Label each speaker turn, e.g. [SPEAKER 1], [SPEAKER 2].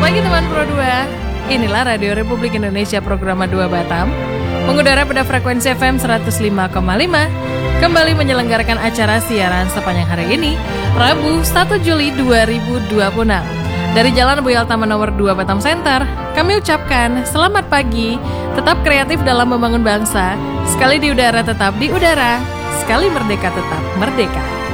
[SPEAKER 1] pagi teman Pro 2. Inilah Radio Republik Indonesia Program 2 Batam, mengudara pada frekuensi FM 105,5, kembali menyelenggarakan acara siaran sepanjang hari ini, Rabu 1 Juli 2026. Dari Jalan Boyal Taman Nomor 2 Batam Center, kami ucapkan selamat pagi, tetap kreatif dalam membangun bangsa, sekali di udara tetap di udara, sekali merdeka tetap merdeka.